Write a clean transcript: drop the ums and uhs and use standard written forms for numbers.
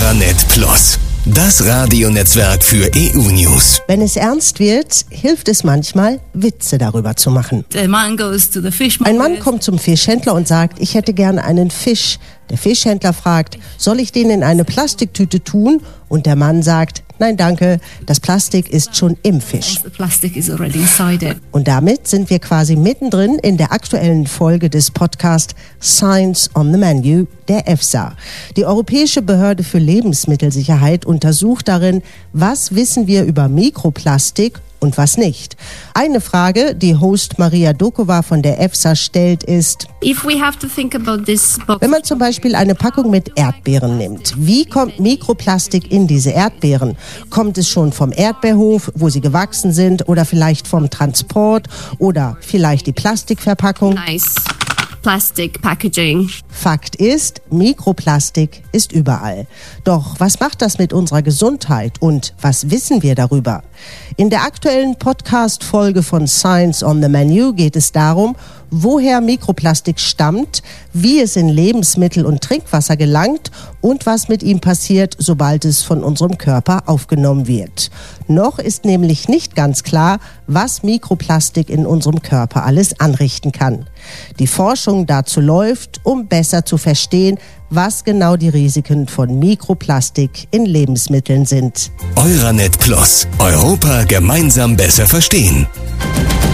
Euranet Plus, das Radionetzwerk für EU-News. Wenn es ernst wird, hilft es manchmal, Witze darüber zu machen. Ein Mann kommt zum Fischhändler und sagt, ich hätte gerne einen Fisch. Der Fischhändler fragt, soll ich den in eine Plastiktüte tun? Und der Mann sagt, nein, danke, das Plastik ist schon im Fisch. Und damit sind wir quasi mittendrin in der aktuellen Folge des Podcasts Science on the Menu der EFSA. Die Europäische Behörde für Lebensmittelsicherheit untersucht darin, was wissen wir über Mikroplastik und was nicht. Eine Frage, die Host Maria Dokova von der EFSA stellt, ist, wenn man zum Beispiel eine Packung mit Erdbeeren nimmt, wie kommt Mikroplastik in diese Erdbeeren? Kommt es schon vom Erdbeerhof, wo sie gewachsen sind, oder vielleicht vom Transport oder vielleicht die Plastikverpackung? Plastic packaging. Fakt ist, Mikroplastik ist überall. Doch was macht das mit unserer Gesundheit und was wissen wir darüber? In der aktuellen Podcast-Folge von Science on the Menu geht es darum, woher Mikroplastik stammt, wie es in Lebensmittel und Trinkwasser gelangt und was mit ihm passiert, sobald es von unserem Körper aufgenommen wird. Noch ist nämlich nicht ganz klar, was Mikroplastik in unserem Körper alles anrichten kann. Die Forschung dazu läuft, um besser zu verstehen, was genau die Risiken von Mikroplastik in Lebensmitteln sind. Euranet Plus, Europa gemeinsam besser verstehen.